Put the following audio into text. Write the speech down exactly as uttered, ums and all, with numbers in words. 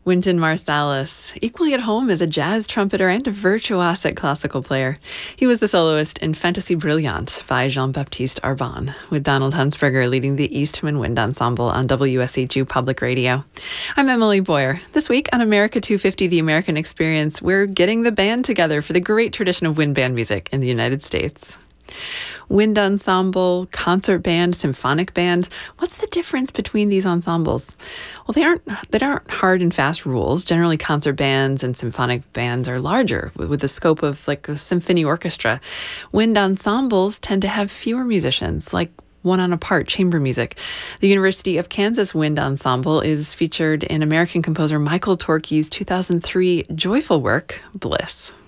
Wynton Marsalis, equally at home as a jazz trumpeter and a virtuosic classical player. He was the soloist in Fantasy Brilliant by Jean-Baptiste Arbon, with Donald Hunsberger leading the Eastman Wind Ensemble on W S H U Public Radio. I'm Emily Boyer. This week on America two fifty, The American Experience, we're getting the band together for the great tradition of wind band music in the United States. Wind ensemble, concert band, symphonic band. What's the difference between these ensembles? Well, they aren't they aren't hard and fast rules. Generally, concert bands and symphonic bands are larger, with, with the scope of like a symphony orchestra. Wind ensembles tend to have fewer musicians, like one on a part, chamber music. The University of Kansas Wind Ensemble is featured in American composer Michael Torke's two thousand three joyful work, Bliss.